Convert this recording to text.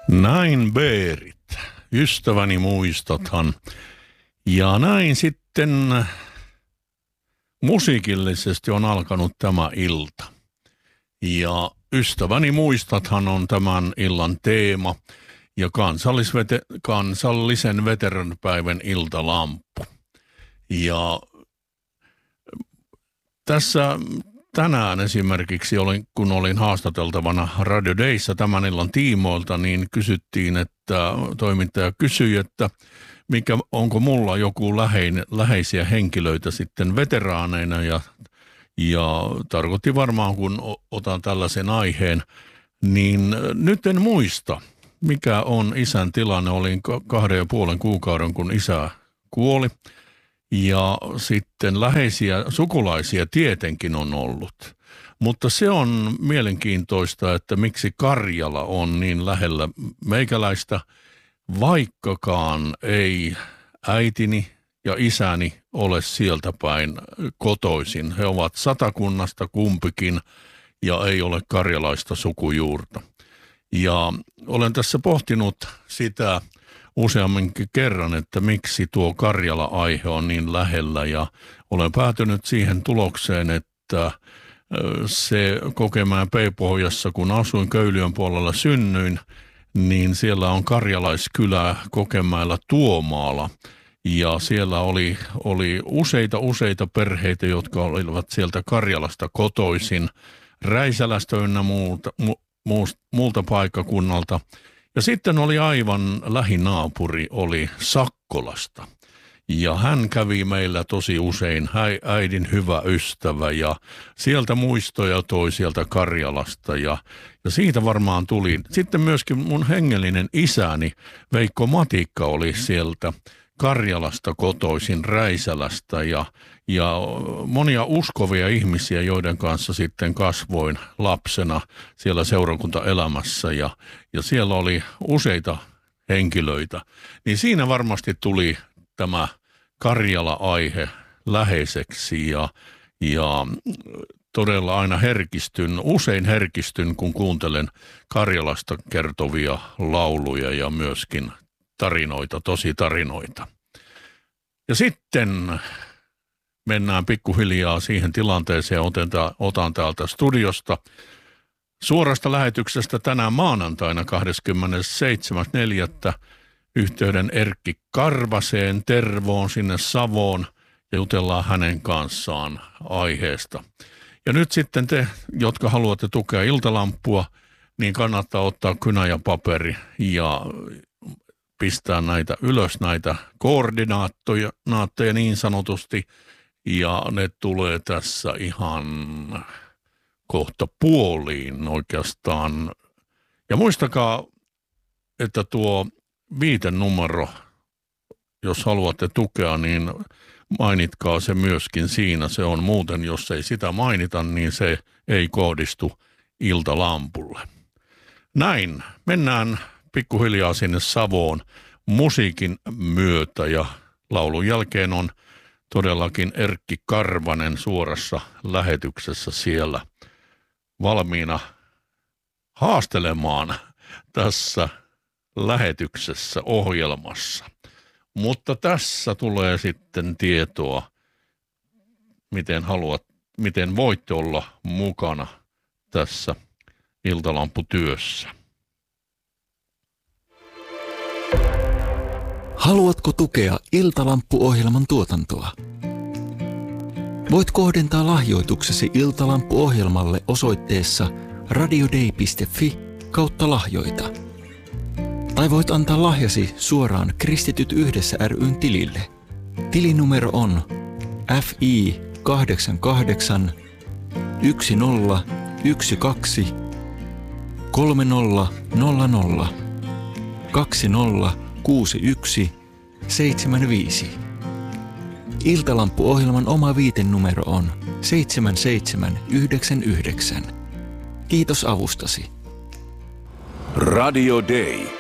Näin Beerit, ystäväni muistathan. Ja näin sitten musiikillisesti on alkanut tämä ilta. Ja ystäväni muistathan on tämän illan teema ja kansallisen veteranpäivän iltalamppu. Ja tässä tänään esimerkiksi, kun olin haastateltavana Radio Dayssä tämän illan tiimoilta, niin kysyttiin, että toimittaja kysyi, että onko mulla joku läheisiä henkilöitä sitten veteraaneina ja tarkoitti varmaan, kun otan tällaisen aiheen, niin nyt en muista, mikä on isän tilanne. Olin 2,5 kuukauden, kun isä kuoli. Ja sitten läheisiä sukulaisia tietenkin on ollut. Mutta se on mielenkiintoista, että miksi Karjala on niin lähellä meikäläistä, vaikkakaan ei äitini ja isäni ole sieltä päin kotoisin. He ovat Satakunnasta kumpikin ja ei ole karjalaista sukujuurta. Ja olen tässä pohtinut sitä useamminkin kerran, että miksi tuo Karjala-aihe on niin lähellä, ja olen päätynyt siihen tulokseen, että se Kokemäen Peipohjassa, kun asuin Köyliön puolella synnyin, niin siellä on karjalaiskylä Kokemäellä Tuomaala, ja siellä oli useita perheitä, jotka olivat sieltä Karjalasta kotoisin, Räisälästä ynnä muulta paikkakunnalta. Ja sitten oli aivan lähinaapuri, oli Sakkolasta. Ja hän kävi meillä tosi usein, äidin hyvä ystävä, ja sieltä muistoja toi sieltä Karjalasta. Ja siitä varmaan tuli. Sitten myöskin mun hengellinen isäni Veikko Matikka oli sieltä Karjalasta kotoisin, Räisälästä, ja monia uskovia ihmisiä, joiden kanssa sitten kasvoin lapsena siellä seurakuntaelämässä, ja siellä oli useita henkilöitä. Niin siinä varmasti tuli tämä Karjala-aihe läheiseksi, ja todella aina usein herkistyn, kun kuuntelen Karjalasta kertovia lauluja ja myöskin tositarinoita. Ja sitten mennään pikkuhiljaa siihen tilanteeseen, otan täältä studiosta suorasta lähetyksestä tänään maanantaina 27.4. yhteyden Erkki Karvaseen Tervoon sinne Savoon ja jutellaan hänen kanssaan aiheesta. Ja nyt sitten te, jotka haluatte tukea iltalamppua, niin kannattaa ottaa kynä ja paperi ja pistää näitä koordinaatteja niin sanotusti, ja ne tulee tässä ihan kohta puoliin oikeastaan. Ja muistakaa, että tuo viitenumero, jos haluatte tukea, niin mainitkaa se myöskin siinä. Se on muuten, jos ei sitä mainita, niin se ei kohdistu iltalampulle. Näin, mennään pikkuhiljaa sinne Savoon musiikin myötä, ja laulun jälkeen on todellakin Erkki Karvanen suorassa lähetyksessä siellä valmiina haastelemaan tässä lähetyksessä ohjelmassa. Mutta tässä tulee sitten tietoa, miten voitte olla mukana tässä iltalamputyössä. Haluatko tukea Iltalampu-ohjelman tuotantoa? Voit kohdentaa lahjoituksesi Iltalampu-ohjelmalle osoitteessa radiodei.fi/lahjoita. Tai voit antaa lahjasi suoraan Kristityt yhdessä ry:n tilille. Tilinumero on FI 88 1012 3000 2061 75. Iltalampu-ohjelman oma viitenumero on 7799. Kiitos avustasi. Radio Day.